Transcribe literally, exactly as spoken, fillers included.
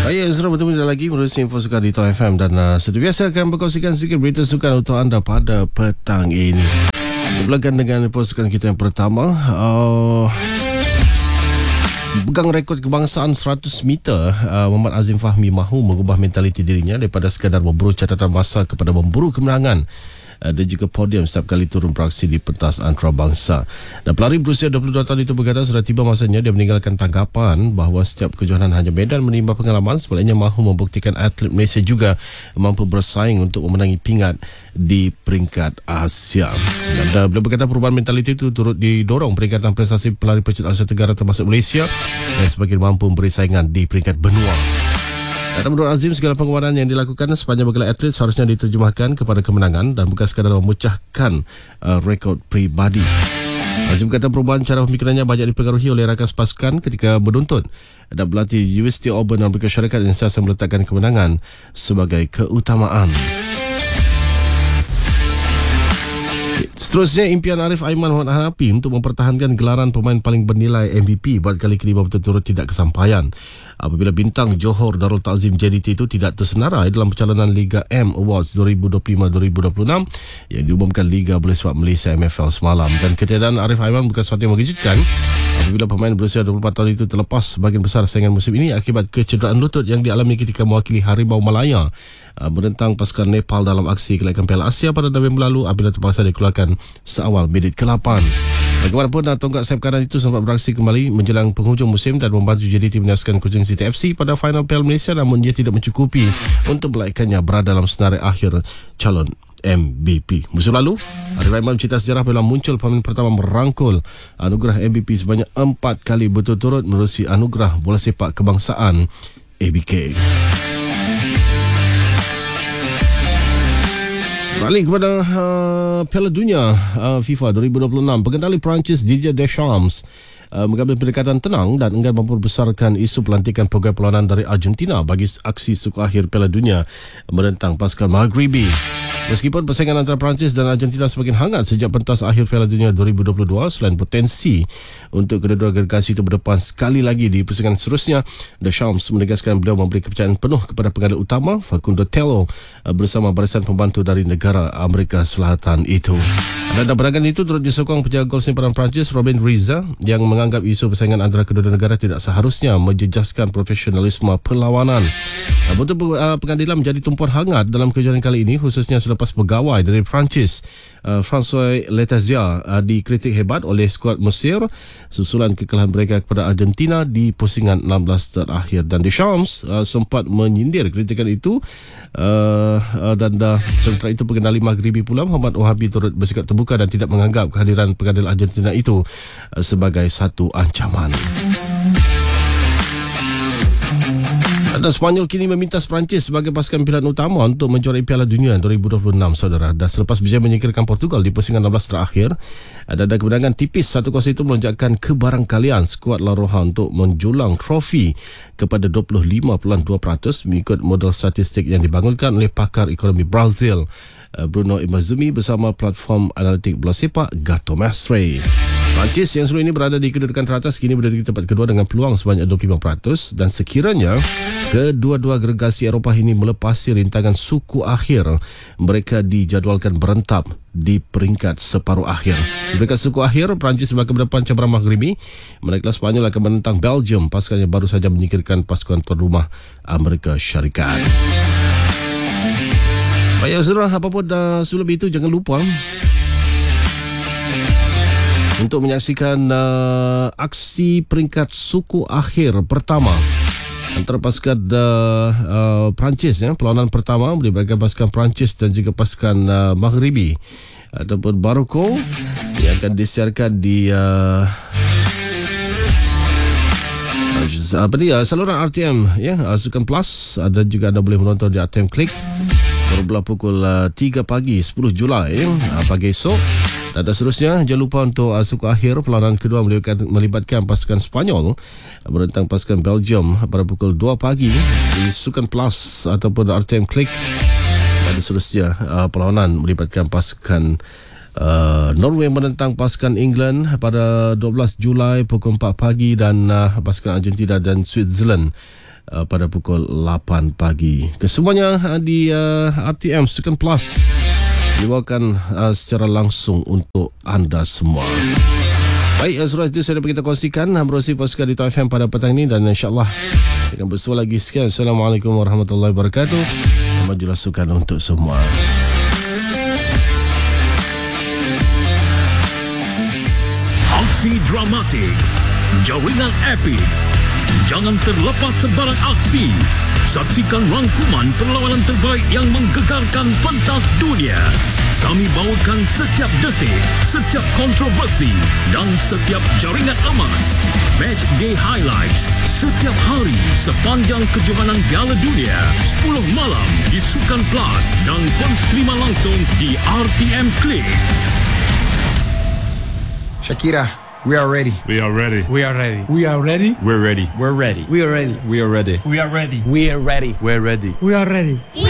Baik, sudah bertemu lagi menerusi info sukan di Top F M dan uh, seperti biasa akan berkongsikan sedikit berita sukan untuk anda pada petang ini. Bermulakan dengan info sukan kita yang pertama. Uh, Pegang rekod kebangsaan seratus meter, uh, Muhammad Azim Fahmi mahu mengubah mentaliti dirinya daripada sekadar memburu catatan masa kepada memburu kemenangan uh, dan juga podium setiap kali turun beraksi di pentas antarabangsa. Dan pelari berusia dua puluh dua tahun itu berkata sudah tiba masanya dia meninggalkan tanggapan bahawa setiap kejohanan hanya medan menimba pengalaman, sebaliknya mahu membuktikan atlet Malaysia juga mampu bersaing untuk memenangi pingat di peringkat Asia. Dan uh, beliau berkata perubahan mentaliti itu turut didorong peringkatan prestasi pelari pecut Asia Tenggara termasuk Malaysia yang semakin mampu memberi saingan di peringkat benua. Dan menurut Azim, segala penguatan yang dilakukan sepanjang bergelar atlet seharusnya diterjemahkan kepada kemenangan dan bukan sekadar memecahkan uh, rekod peribadi. Azim kata perubahan cara pemikirannya banyak dipengaruhi oleh rakan sepasukan ketika menuntut dan berlatih University Auburn Amerika Syarikat yang sentiasa meletakkan kemenangan sebagai keutamaan. Seterusnya, impian Arif Aiman Muhammad Hanafi untuk mempertahankan gelaran pemain paling bernilai M V P buat kali kelima berturut-turut tidak kesampaian apabila bintang Johor Darul Ta'zim J D T itu tidak tersenarai dalam perjalanan Liga M Awards dua ribu dua puluh lima dua ribu dua puluh enam yang diumumkan Liga Bola Sepak Malaysia M F L semalam. Dan ketiadaan Arif Aiman bukan sesuatu yang mengejutkan apabila pemain berusia dua puluh empat tahun itu terlepas sebagian besar saingan musim ini akibat kecederaan lutut yang dialami ketika mewakili Harimau Malaya menentang pasukan Nepal dalam aksi kelaikan Piala Asia pada November lalu apabila terpaksa dikeluarkan seawal minit ke lapan. Bagaimanapun, tonggak sayap kanan itu sempat beraksi kembali menjelang penghujung musim dan membantu J D T menyaksikan Kuching City F C pada final Piala Malaysia, namun ia tidak mencukupi untuk melaikannya berada dalam senarai akhir calon M V P. Musim lalu, Arif Aiman mencipta sejarah bila muncul pemain pertama merangkul anugerah M V P sebanyak empat kali berturut-turut menerusi anugerah bola sepak kebangsaan A B K. Beralih kepada uh, Piala Dunia uh, FIFA dua ribu dua puluh enam, pengendali Perancis Didier Deschamps uh, mengambil pendekatan tenang dan enggan memperbesarkan isu pelantikan pegawai perlawanan dari Argentina bagi aksi suku akhir Piala Dunia menentang pasukan Maghribi. Meskipun persaingan antara Perancis dan Argentina semakin hangat sejak pentas akhir Piala Dunia dua ribu dua puluh dua, selain potensi untuk kedua-dua gergasi itu berdepan sekali lagi di pusingan seterusnya, Deschamps menegaskan beliau memberi kepercayaan penuh kepada pengendali utama Facundo Tello bersama barisan pembantu dari negara Amerika Selatan itu. Dan perangan itu turut disokong penjaga gol simpanan Perancis Robin Riza yang menganggap isu persaingan antara kedua-dua negara tidak seharusnya menjejaskan profesionalisme perlawanan. Bentuk pengadilan menjadi tumpuan hangat dalam kejuaraan kali ini, khususnya selepas pegawai dari Perancis uh, François Letizia uh, dikritik hebat oleh skuad Mesir susulan kekalahan mereka kepada Argentina di pusingan enam belas terakhir. Dan Deschamps uh, sempat menyindir kritikan itu uh, uh, dan uh, sementara itu pengendali Maghribi pula Muhammad Wahabi turut bersikap terbuka dan tidak menganggap kehadiran pengendali Argentina itu uh, sebagai satu ancaman. Dan Spanyol kini meminta Perancis sebagai pasukan pilihan utama untuk menjuarai Piala Dunia dua ribu dua puluh enam, saudara. Dan selepas berjaya menyingkirkan Portugal di pusingan enam belas terakhir, ada kemenangan tipis satu kosong itu melonjakkan kebarangkalian skuad La Roja untuk menjulang trofi kepada dua puluh lima perpuluhan dua peratus mengikut model statistik yang dibangunkan oleh pakar ekonomi Brazil Bruno Imazumi bersama platform analitik bola sepak Gato Mestre. Perancis yang sebelum ini berada di kedudukan teratas kini berada di tempat kedua dengan peluang sebanyak dua puluh lima peratus, dan sekiranya kedua-dua agregasi Eropah ini melepasi rintangan suku akhir, mereka dijadualkan berentap di peringkat separuh akhir. Di peringkat suku akhir, Perancis bakal berdepan cabaran Maghribi, manakala Spanyol akan menentang Belgium, pasukan yang baru saja menyingkirkan pasukan tuan rumah Amerika Syarikat. Baik, saudara, apapun dah sebelum itu jangan lupa untuk menyaksikan uh, aksi peringkat suku akhir pertama antara pasukan uh, uh, Perancis, ya, perlawanan pertama melibatkan pasukan Perancis dan juga pasukan uh, Maghribi ataupun Baroko yang akan disiarkan di uh, apa dia saluran R T M, ya, Sukan Plus, ada juga anda boleh menonton di R T M Klik berulang pukul uh, tiga pagi sepuluh Julai uh, pagi esok. Dan seterusnya, jangan lupa untuk uh, suku akhir perlawanan kedua melibatkan, melibatkan pasukan Spanyol uh, menentang pasukan Belgium pada pukul dua pagi di Sukan Plus ataupun R T M Klik. Dan seterusnya, uh, perlawanan melibatkan pasukan uh, Norway menentang pasukan England pada dua belas Julai pukul empat pagi dan uh, pasukan Argentina dan Switzerland uh, pada pukul lapan pagi. Kesemuanya uh, di uh, R T M Sukan Plus dibawakan uh, secara langsung untuk anda semua. Baik, Azrul, itu saya dapat kita kongsikan berusi pasukan di Top F M pada petang ini, dan insyaAllah akan bersua lagi. Sekian, Assalamualaikum warahmatullahi wabarakatuh. Majulah sukan untuk semua. Aksi dramatik, jaringan epik. Jangan terlepas sebarang aksi. Saksikan rangkuman perlawanan terbaik yang menggegarkan pentas dunia. Kami bawakan setiap detik, setiap kontroversi dan setiap jaringan emas. Match Day Highlights setiap hari sepanjang kejohanan Piala Dunia. sepuluh malam di Sukan Plus dan penstrima langsung di R T M Click. Shakira, we are ready. We are ready. We are ready. We are ready. We're ready. We're ready. We are ready. We are ready. We are ready. We are ready. We're ready. We are ready.